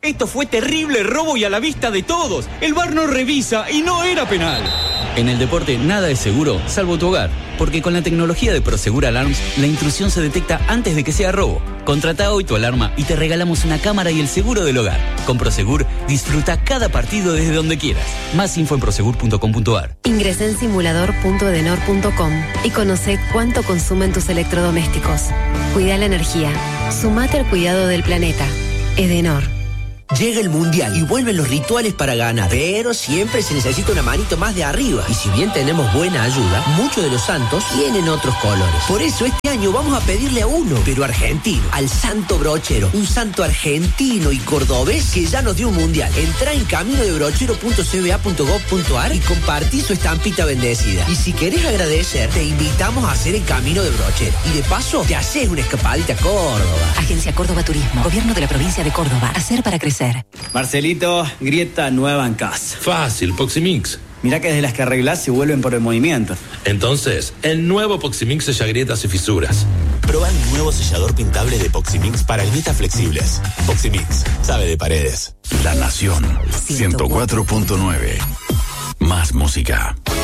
Esto fue terrible robo y a la vista de todos. El VAR no revisa y no era penal. En el deporte nada es seguro, salvo tu hogar. Porque con la tecnología de Prosegur Alarms, la intrusión se detecta antes de que sea robo. Contrata hoy tu alarma y te regalamos una cámara y el seguro del hogar. Con Prosegur, disfruta cada partido desde donde quieras. Más info en prosegur.com.ar. Ingresá en simulador.edenor.com y conoce cuánto consumen tus electrodomésticos. Cuida la energía. Sumate al cuidado del planeta. Edenor. Llega el Mundial y vuelven los rituales para ganar, pero siempre se necesita una manito más de arriba. Y si bien tenemos buena ayuda, muchos de los santos tienen otros colores. Por eso este año vamos a pedirle a uno, pero argentino, al Santo Brochero. Un santo argentino y cordobés que ya nos dio un Mundial. Entrá en caminodebrochero.cba.gov.ar y compartí su estampita bendecida. Y si querés agradecer, te invitamos a hacer el Camino de Brochero. Y de paso, te haces una escapadita a Córdoba. Agencia Córdoba Turismo, Gobierno de la Provincia de Córdoba. Hacer para crecer. Marcelito, grieta nueva en casa. Fácil, Poximix. Mirá que desde las que arreglás se vuelven por el movimiento. Entonces, el nuevo Poximix sella grietas y fisuras. Proba el nuevo sellador pintable de Poximix para grietas flexibles. Poximix, sabe de paredes. La Nación 104.9. Más música.